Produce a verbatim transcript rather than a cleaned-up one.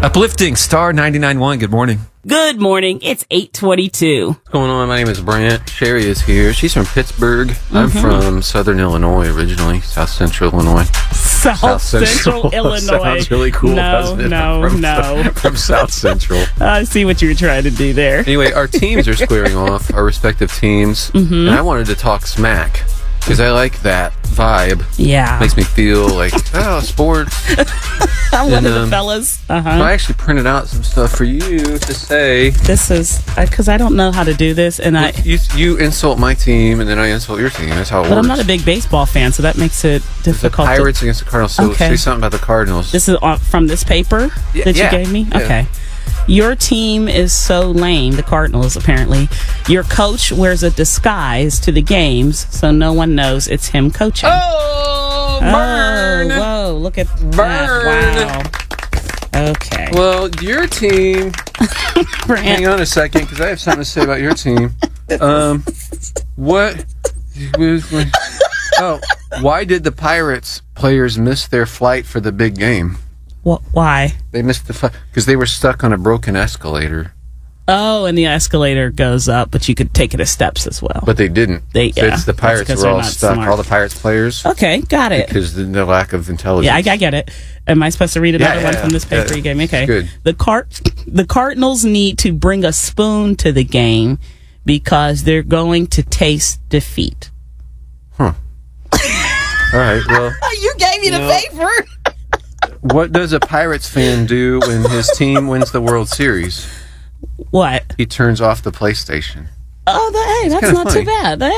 Uplifting Star ninety-nine point one. Good morning. Good morning. It's eight twenty-two. What's going on? My name is Brant. Sherry is here. She's from Pittsburgh. Mm-hmm. I'm from Southern Illinois originally, South Central Illinois. South, South Central, Central Illinois. Sounds really cool, no, doesn't it? No, from, no. From South Central. I see what you were trying to do there. Anyway, our teams are squaring off, our respective teams, mm-hmm. and I wanted to talk smack. Because I like that vibe. Yeah. Makes me feel like, oh, sports. I'm and, one of the um, fellas. Uh-huh. So I actually printed out some stuff for you to say. This is, because I, I don't know how to do this. and well, I you, you insult my team, and then I insult your team. That's how it But works. I'm not a big baseball fan, so that makes it difficult. The Pirates to, against the Cardinals. So okay. say something about the Cardinals. This is on, from this paper yeah, that you yeah, gave me? Yeah. Okay. Your team is so lame, the Cardinals apparently. Your coach wears a disguise to the games, so no one knows it's him coaching. Oh, burn! Oh, whoa, look at burn! that. Wow. Okay. Well, your team... hang on a second, because I have something to say about your team. Um, what... Oh, why did the Pirates players miss their flight for the big game? What? Why? They missed the flight because they were stuck on a broken escalator. Oh, and the escalator goes up, but you could take it as steps as well. But they didn't. They so yeah. It's the Pirates were all stuck. Smart. All the Pirates players. Okay, got it. Because the, the lack of intelligence. Yeah, I, I get it. Am I supposed to read another yeah, yeah, one from this paper yeah, you gave me? Okay. Good. The Card the Cardinals need to bring a spoon to the game because they're going to taste defeat. Huh. All right. Well, you gave me the well, paper. What does a Pirates fan do when his team wins the World Series? What? He turns off the PlayStation. Oh, the, hey, that's not funny. too bad.